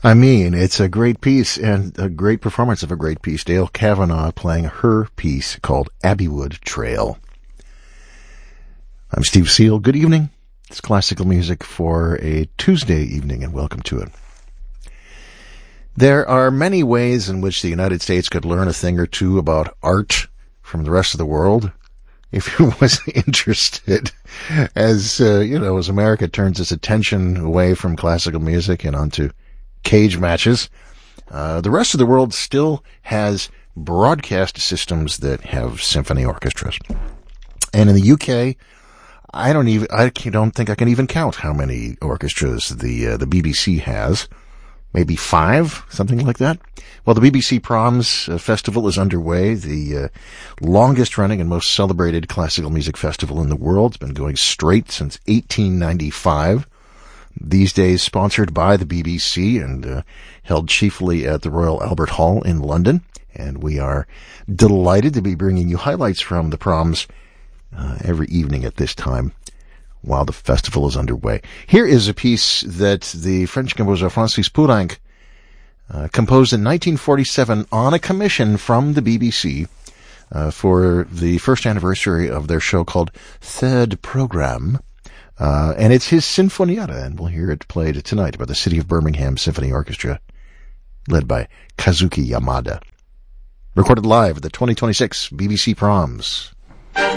I mean, it's a great piece and a great performance of a great piece. Dale Kavanaugh playing her piece called Abbeywood Trail. I'm Steve Seal. Good evening. It's classical music for a Tuesday evening, and welcome to it. There are many ways in which the United States could learn a thing or two about art from the rest of the world if it was interested. As America turns its attention away from classical music and onto cage matches, the rest of the world still has broadcast systems that have symphony orchestras. And in the UK, I don't think I can even count how many orchestras the BBC has. Maybe 5, something like that. Well, the BBC Proms Festival is underway, the longest running and most celebrated classical music festival in the world. It's been going straight since 1895. These days sponsored by the BBC and held chiefly at the Royal Albert Hall in London. And we are delighted to be bringing you highlights from the Proms every evening at this time while the festival is underway. Here is a piece that the French composer Francis Poulenc composed in 1947 on a commission from the BBC for the first anniversary of their show called Third Programme. And it's his Sinfonietta, and we'll hear it played tonight by the City of Birmingham Symphony Orchestra, led by Kazuki Yamada. Recorded live at the 2026 BBC Proms.